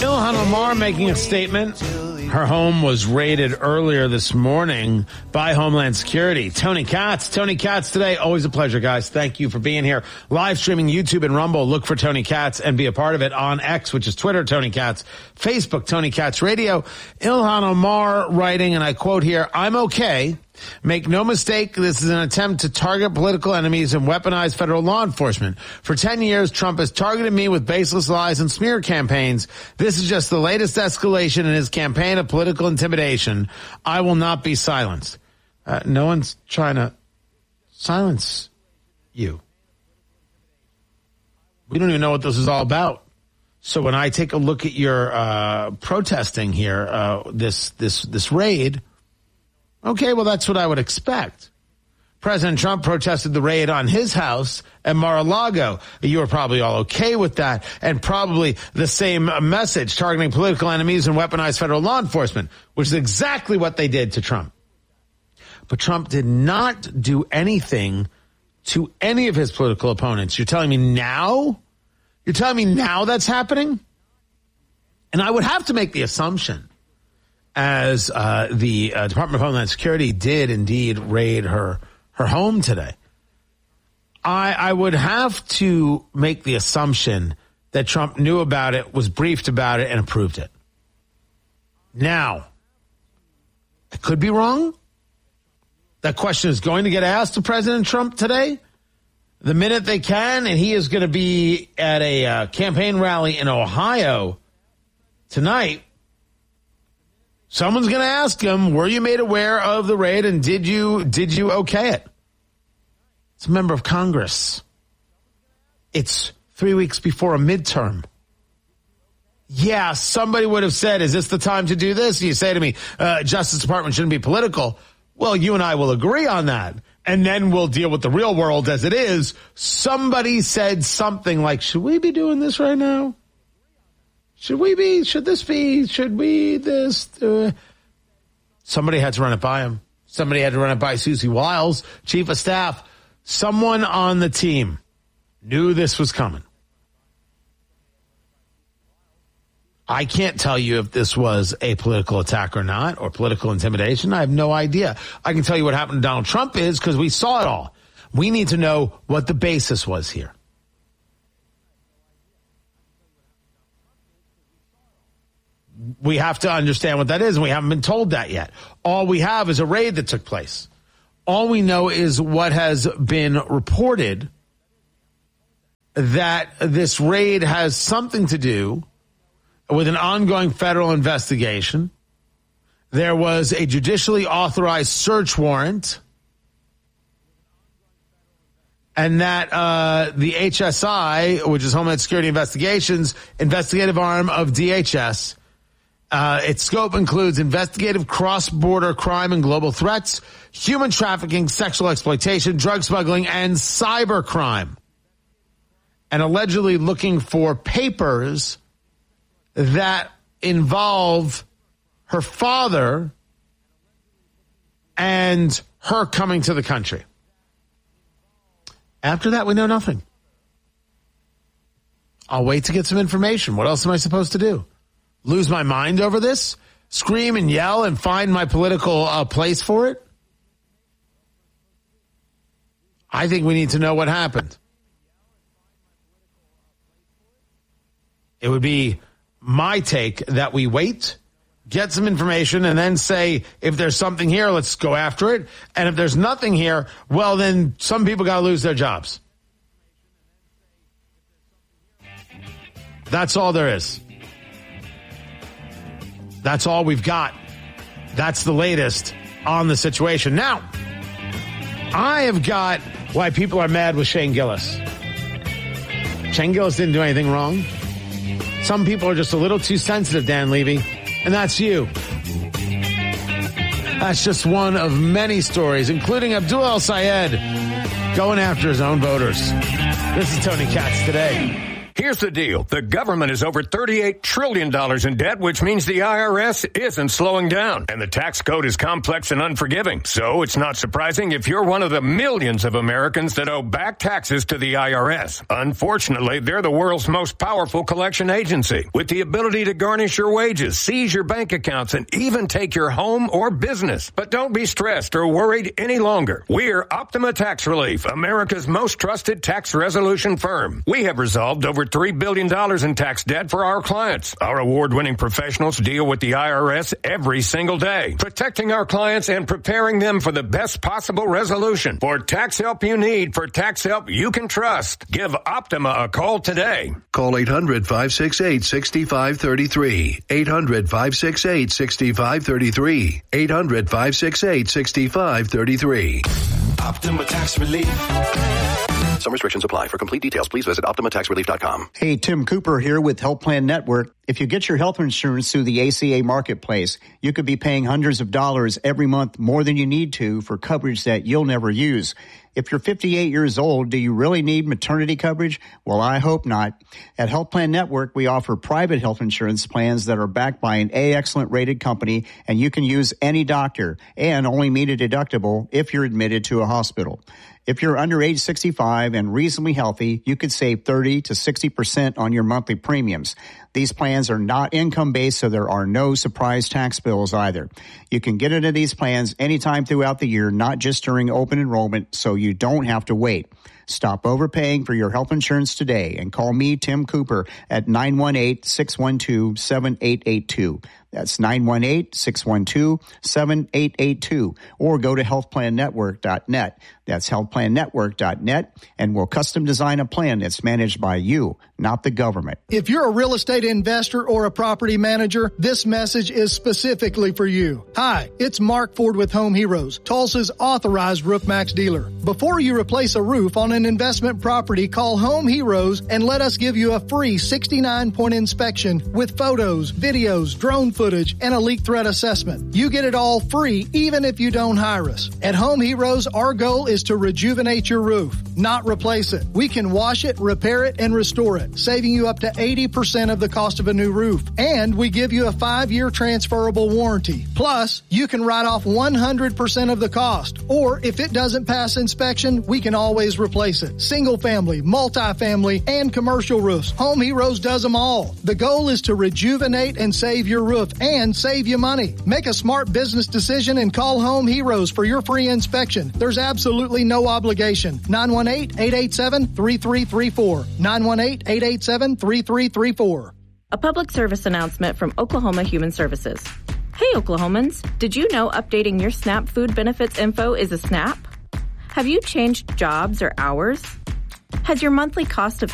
Ilhan Omar making a statement. Her home was raided earlier this morning by Homeland Security. Tony Katz today. Always a pleasure, guys. Thank you for being here. Live streaming YouTube and Rumble. Look for Tony Katz and be a part of it on X, which is Twitter, Tony Katz, Facebook, Tony Katz Radio. Ilhan Omar writing, and I quote here, "I'm okay. Make no mistake, this is an attempt to target political enemies and weaponize federal law enforcement. For 10 years, Trump has targeted me with baseless lies and smear campaigns. This is just the latest escalation in his campaign of political intimidation. I will not be silenced." No one's trying to silence you. We don't even know what this is all about. So when I take a look at your protesting here, this raid, okay, well, that's what I would expect. President Trump protested the raid on his house at Mar-a-Lago. You were probably all okay with that, and probably the same message, targeting political enemies and weaponized federal law enforcement, which is exactly what they did to Trump. But Trump did not do anything to any of his political opponents. You're telling me now? You're telling me now that's happening? And I would have to make the assumption, as the Department of Homeland Security did indeed raid her home today, I would have to make the assumption that Trump knew about it, was briefed about it, and approved it. Now, I could be wrong. That question is going to get asked to President Trump today, the minute they can, and he is going to be at a campaign rally in Ohio tonight. Someone's going to ask him, were you made aware of the raid, and did you okay it? It's a member of Congress. It's 3 weeks before a midterm. Yeah, somebody would have said, is this the time to do this? You say to me, Justice Department shouldn't be political. Well, you and I will agree on that. And then we'll deal with the real world as it is. Somebody said something like, should we be doing this right now? Should we this? Somebody had to run it by him. Somebody had to run it by Susie Wiles, chief of staff. Someone on the team knew this was coming. I can't tell you if this was a political attack or not, or political intimidation. I have no idea. I can tell you what happened to Donald Trump is, because we saw it all. We need to know what the basis was here. We have to understand what that is, and we haven't been told that yet. All we have is a raid that took place. All we know is what has been reported, that this raid has something to do with an ongoing federal investigation. There was a judicially authorized search warrant, and that the HSI, which is Homeland Security Investigations, investigative arm of DHS, its scope includes investigative cross-border crime and global threats, human trafficking, sexual exploitation, drug smuggling, and cyber crime, and allegedly looking for papers that involve her father and her coming to the country. After that, we know nothing. I'll wait to get some information. What else am I supposed to do? Lose my mind over this? Scream and yell and find my political place for it? I think we need to know what happened. It would be my take that we wait, get some information, and then say, if there's something here, let's go after it. And if there's nothing here, well, then some people got to lose their jobs. That's all there is. That's all we've got. That's the latest on the situation. Now, I have got why people are mad with Shane Gillis. Shane Gillis didn't do anything wrong. Some people are just a little too sensitive, Dan Levy, and that's you. That's just one of many stories, including Abdul El-Sayed going after his own voters. This is Tony Katz Today. Here's the deal. The government is over $38 trillion in debt, which means the IRS isn't slowing down. And the tax code is complex and unforgiving. So it's not surprising if you're one of the millions of Americans that owe back taxes to the IRS. Unfortunately, they're the world's most powerful collection agency, with the ability to garnish your wages, seize your bank accounts, and even take your home or business. But don't be stressed or worried any longer. We're Optima Tax Relief, America's most trusted tax resolution firm. We have resolved over $3 billion in tax debt for our clients. Our award-winning professionals deal with the IRS every single day, protecting our clients and preparing them for the best possible resolution. For tax help you need, for tax help you can trust, give Optima a call today. Call 800-568-6533. 800-568-6533. 800-568-6533. Optima Tax Relief. Some restrictions apply. For complete details, please visit OptimaTaxRelief.com. Hey, Tim Cooper here with Health Plan Network. If you get your health insurance through the ACA Marketplace, you could be paying hundreds of dollars every month more than you need to for coverage that you'll never use. If you're 58 years old, do you really need maternity coverage? Well, I hope not. At Health Plan Network, we offer private health insurance plans that are backed by an A-Excellent rated company, and you can use any doctor and only meet a deductible if you're admitted to a hospital. If you're under age 65 and reasonably healthy, you could save 30 to 60% on your monthly premiums. These plans are not income-based, so there are no surprise tax bills either. You can get into these plans anytime throughout the year, not just during open enrollment, so you don't have to wait. Stop overpaying for your health insurance today and call me, Tim Cooper, at 918-612-7882. That's 918-612-7882. Or go to healthplannetwork.net. That's healthplannetwork.net, and we'll custom design a plan that's managed by you, not the government. If you're a real estate investor or a property manager, this message is specifically for you. Hi, it's Mark Ford with Home Heroes, Tulsa's authorized RoofMax dealer. Before you replace a roof on an investment property, call Home Heroes and let us give you a free 69-point inspection with photos, videos, drone footage, and a leak threat assessment. You get it all free, even if you don't hire us. At Home Heroes, our goal is to rejuvenate your roof, not replace it. We can wash it, repair it, and restore it, saving you up to 80% of the cost of a new roof. And we give you a 5-year transferable warranty. Plus, you can write off 100% of the cost. Or if it doesn't pass inspection, we can always replace it. Single family, multifamily, and commercial roofs. Home Heroes does them all. The goal is to rejuvenate and save your roof and save you money. Make a smart business decision and call Home Heroes for your free inspection. There's absolutely no obligation. 918-887-3334. 918-887-3334. A public service announcement from Oklahoma Human Services. Hey, Oklahomans, did you know updating your SNAP food benefits info is a snap? Have you changed jobs or hours? Has your monthly cost of